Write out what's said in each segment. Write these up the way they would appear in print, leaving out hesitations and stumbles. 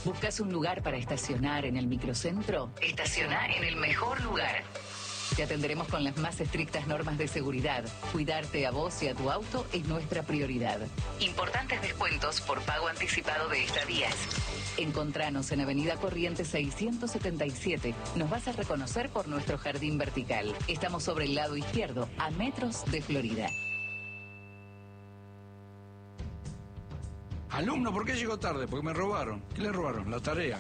¿Buscas un lugar para estacionar en el microcentro? Estaciona en el mejor lugar. Te atenderemos con las más estrictas normas de seguridad. Cuidarte a vos y a tu auto es nuestra prioridad. Importantes descuentos por pago anticipado de estadías. Encontranos en Avenida Corrientes 677. Nos vas a reconocer por nuestro jardín vertical. Estamos sobre el lado izquierdo, a metros de Florida. Alumno, ¿por qué llegó tarde? Porque me robaron. ¿Qué le robaron? La tarea.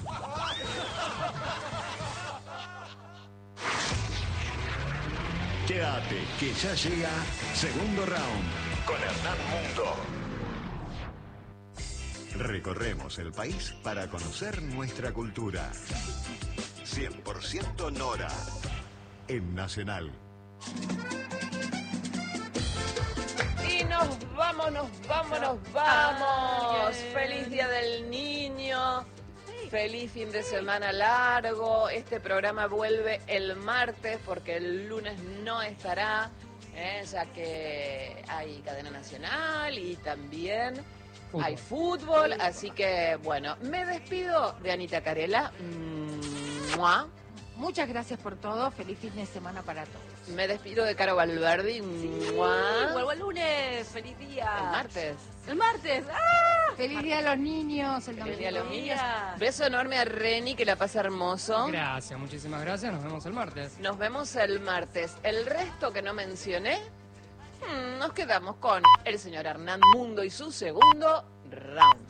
Quédate, que ya llega Segundo Round con Hernán Mundo. Recorremos el país para conocer nuestra cultura. 100% Nora en Nacional. Y nos vamos. Feliz Día del Niño. Feliz fin de semana largo. Este programa vuelve el martes porque el lunes no estará, ya que hay cadena nacional y también hay fútbol. Así que, bueno, me despido de Anita Carela. Muchas gracias por todo. Feliz fin de semana para todos. Me despido de Caro Valverde. Vuelvo el lunes. Feliz día. El martes. El martes. Feliz día a los niños. Feliz día a los niños. Beso enorme a Reni, que la pasa hermoso. Gracias, muchísimas gracias. Nos vemos el martes. Nos vemos el martes. El resto que no mencioné, nos quedamos con el señor Hernán Mundo y su segundo round.